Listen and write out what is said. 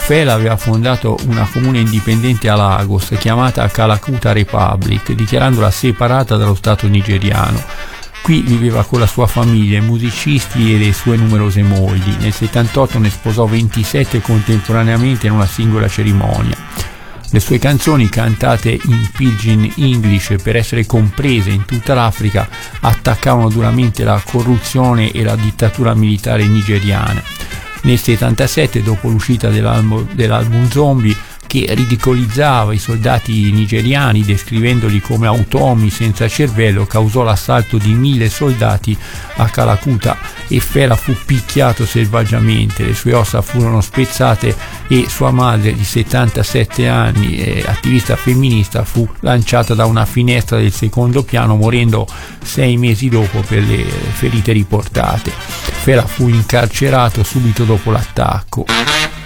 Fela aveva fondato una comune indipendente a Lagos chiamata Kalakuta Republic, dichiarandola separata dallo Stato nigeriano. Qui viveva con la sua famiglia, i musicisti e le sue numerose mogli. Nel 78 ne sposò 27 contemporaneamente in una singola cerimonia. Le sue canzoni, cantate in pidgin English per essere comprese in tutta l'Africa, attaccavano duramente la corruzione e la dittatura militare nigeriana. Nel 77, dopo l'uscita dell'album Zombie, che ridicolizzava i soldati nigeriani descrivendoli come automi senza cervello, causò l'assalto di 1000 soldati a Kalakuta e Fela fu picchiato selvaggiamente, le sue ossa furono spezzate e sua madre di 77 anni, attivista femminista, fu lanciata da una finestra del secondo piano, morendo 6 mesi dopo per le ferite riportate. Fela fu incarcerato subito dopo l'attacco.